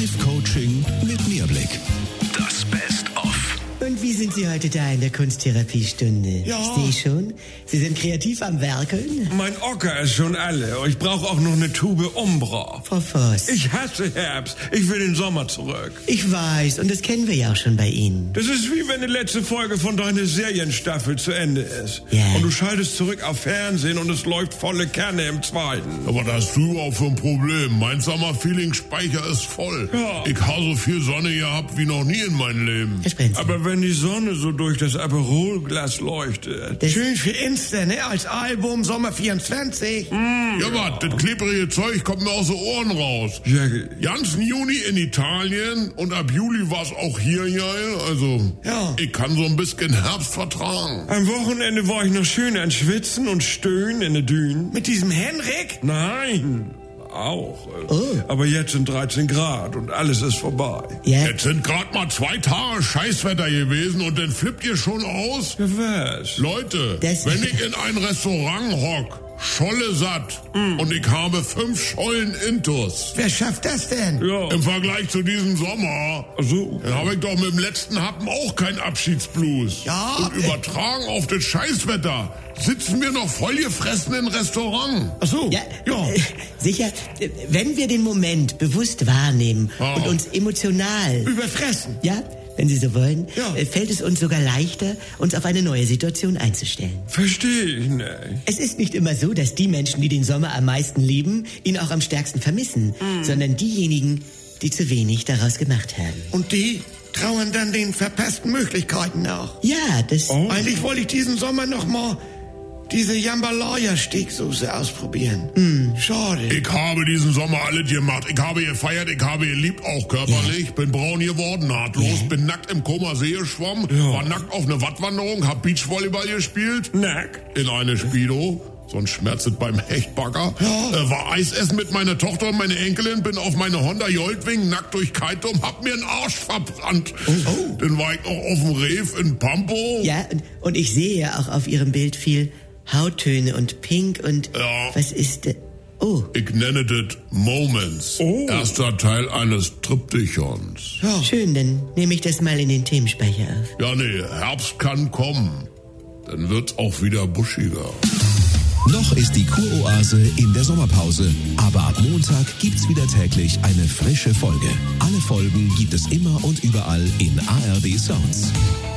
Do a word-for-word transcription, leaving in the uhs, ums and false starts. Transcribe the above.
Live-Coaching mit Mehrblick. Das Best-of. Und wie sind Sie heute da in der Kunsttherapiestunde? Ja. Ich sehe schon, Sie sind kreativ am Werkeln. Mein Ocker ist schon alle. Ich brauche auch noch eine Tube Umbra. Frau Voss. Ich hasse Herbst. Ich will den Sommer zurück. Ich weiß, und das kennen wir ja auch schon bei Ihnen. Das ist wie wenn die letzte Folge von deiner Serienstaffel zu Ende ist. Ja. Und du schaltest zurück auf Fernsehen und es läuft volle Kanne im zweiten. Aber das hast du überhaupt für ein Problem. Mein Summer-Feeling-Speicher ist voll. Ja. Ich habe so viel Sonne gehabt wie noch nie in meinem Leben. Herr Sprenzel. Aber wenn die Sonne so durch das Aperolglas leuchtet. Das- Schön für Insta, ne? Als Album Sommer vierundzwanzig. Mm, Ja, was? Das klebrige Zeug kommt mir aus den Ohren raus. Ja, Ganzen Juni in Italien und ab Juli war es auch hier geil. Also, Ja. ich kann so ein bisschen Herbst vertragen. am Wochenende war ich noch schön an Schwitzen und Stöhnen in der Dünen. Mit diesem Henrik? Nein, auch. Oh. Aber jetzt sind dreizehn Grad und alles ist vorbei. Ja, Jetzt sind gerade mal zwei Tage Scheißwetter gewesen und dann flippt ihr schon aus? Ja, was? Leute, Das- wenn ich in ein Restaurant hock, Scholle satt und ich habe fünf Schollen Intus. Wer schafft das denn? Ja. Im Vergleich zu diesem Sommer, Ach so. dann habe ich doch mit dem letzten Happen auch keinen Abschiedsblues. Ja, Und übertragen auf das Scheißwetter sitzen wir noch voll gefressen im Restaurant. Ach so. ja, ja. Äh, sicher, äh, wenn wir den Moment bewusst wahrnehmen Ja. und uns emotional, Überfressen. ja, wenn Sie so wollen, Ja. äh, fällt es uns sogar leichter, uns auf eine neue Situation einzustellen. Verstehe ich nicht. Es ist nicht immer so, dass die Menschen, die den Sommer am meisten lieben, ihn auch am stärksten vermissen, sondern diejenigen, die zu wenig daraus gemacht haben. Und die trauern dann den verpassten Möglichkeiten nach. Ja, das... Oh. Eigentlich wollte ich diesen Sommer noch mal diese Jambalaya-Steaksoße ausprobieren. Hm. Schade. Ich habe diesen Sommer alles gemacht. Ich habe gefeiert, ich habe geliebt, auch körperlich. Bin braun geworden, nahtlos. Bin nackt im Koma See geschwommen. Ja. War nackt auf eine Wattwanderung, hab Beachvolleyball gespielt. Nack. In eine Speedo. Sonst schmerzt es beim Hechtbagger. Ja. Äh, war Eis essen mit meiner Tochter und meiner Enkelin. Bin auf meine Honda Joldwing nackt durch Keitum. Hab mir einen Arsch verbrannt. Oh. Dann war ich noch auf dem Reef in Pampo. Ja, und, und ich sehe ja auch auf Ihrem Bild viel Hauttöne und Pink und... Ja. Was ist... äh, Oh, Ich nenne das Moments. Oh. Erster Teil eines Triptychons. Ja. schön, dann nehme ich das mal in den Themenspeicher auf. Ja, nee, Herbst kann kommen. Dann wird's auch wieder buschiger. Noch ist die Kuroase in der Sommerpause, aber ab Montag gibt's wieder täglich eine frische Folge. Alle Folgen gibt es immer und überall in A R D Sounds.